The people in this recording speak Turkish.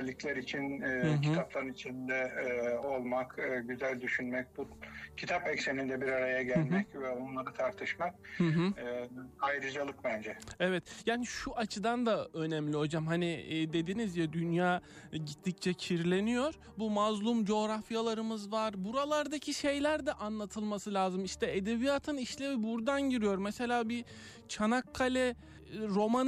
birlikler için kitapların içinde olmak, güzel düşünmek, bu kitap ekseninde bir araya gelmek ve onları tartışmak ayrıcalık bence. Evet, yani şu açıdan da önemli hocam. Hani dediniz ya, dünya gittikçe kirleniyor. Bu mazlum coğrafyalarımız var. Buralardaki şeyler de anlatılması lazım. İşte edebiyatın işlevi buradan giriyor. Mesela bir Çanakkale romanı